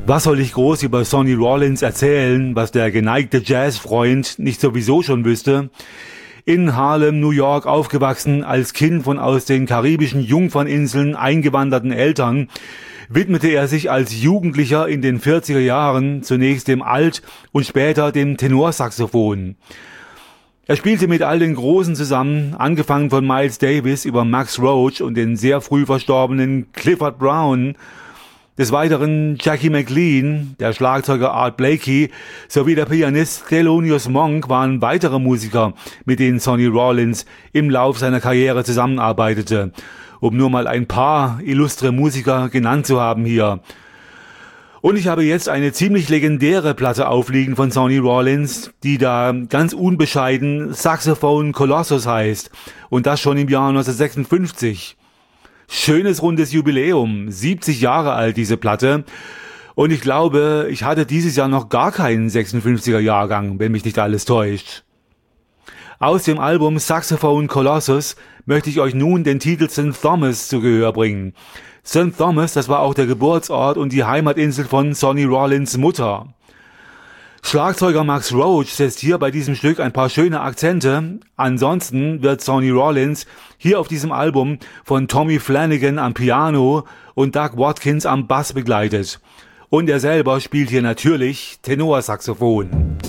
Was soll ich groß über Sonny Rollins erzählen, was der geneigte Jazzfreund nicht sowieso schon wüsste? In Harlem, New York aufgewachsen, als Kind von aus den karibischen Jungferninseln eingewanderten Eltern, widmete er sich als Jugendlicher in den 40er Jahren zunächst dem Alt- und später dem Tenorsaxophon. Er spielte mit all den Großen zusammen, angefangen von Miles Davis über Max Roach und den sehr früh verstorbenen Clifford Brown, des Weiteren Jackie McLean, der Schlagzeuger Art Blakey sowie der Pianist Thelonious Monk waren weitere Musiker, mit denen Sonny Rollins im Lauf seiner Karriere zusammenarbeitete, um nur mal ein paar illustre Musiker genannt zu haben hier. Und ich habe jetzt eine ziemlich legendäre Platte aufliegen von Sonny Rollins, die da ganz unbescheiden Saxophone Colossus heißt, und das schon im Jahr 1956. Schönes rundes Jubiläum, 70 Jahre alt diese Platte, und ich glaube, ich hatte dieses Jahr noch gar keinen 56er Jahrgang, wenn mich nicht alles täuscht. Aus dem Album Saxophone Colossus möchte ich euch nun den Titel St. Thomas zu Gehör bringen. St. Thomas, das war auch der Geburtsort und die Heimatinsel von Sonny Rollins Mutter. Schlagzeuger Max Roach setzt hier bei diesem Stück ein paar schöne Akzente. Ansonsten wird Sonny Rollins hier auf diesem Album von Tommy Flanagan am Piano und Doug Watkins am Bass begleitet. Und er selber spielt hier natürlich Tenorsaxophon.